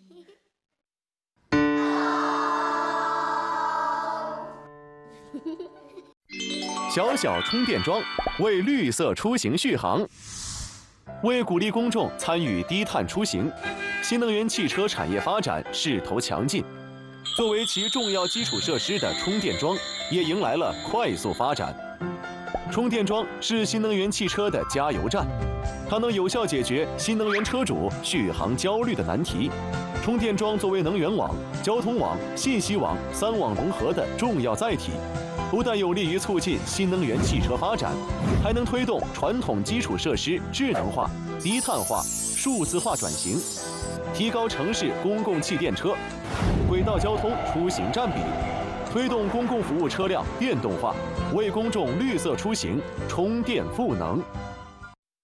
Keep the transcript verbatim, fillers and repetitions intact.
小小充电桩为绿色出行续航。为鼓励公众参与低碳出行，新能源汽车产业发展势头强劲。作为其重要基础设施的充电桩，也迎来了快速发展。充电桩是新能源汽车的加油站，它能有效解决新能源车主续航焦虑的难题。充电桩作为能源网、交通网、信息网三网融合的重要载体，不但有利于促进新能源汽车发展，还能推动传统基础设施智能化、低碳化、数字化转型，提高城市公共汽电车、轨道交通出行占比，推动公共服务车辆电动化，为公众绿色出行充电赋能。